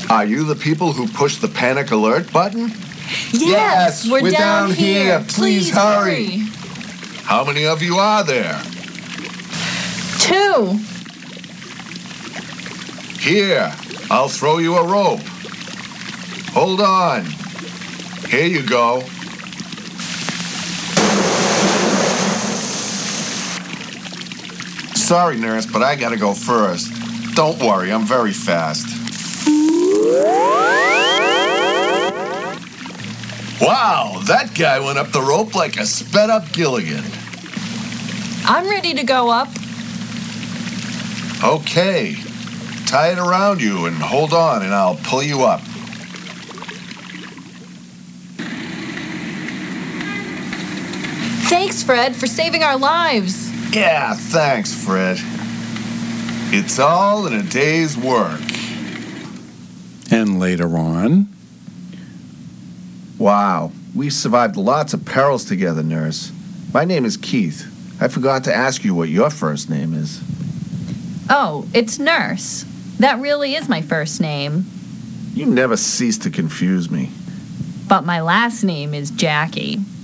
Are you the people who pushed the panic alert button? Yes, we're down here. Please hurry. How many of you are there? 2. Here, I'll throw you a rope. Hold on. Here you go. Sorry, nurse, but I gotta go first. Don't worry, I'm very fast. Wow, that guy went up the rope like a sped-up Gilligan. I'm ready to go up. Okay. Tie it around you and hold on, and I'll pull you up. Thanks, Fred, for saving our lives. Yeah, thanks, Fred. It's all in a day's work. And later on... Wow, we survived lots of perils together, nurse. My name is Keith. I forgot to ask you what your first name is. Oh, it's Nurse. That really is my first name. You never cease to confuse me. But my last name is Jackie.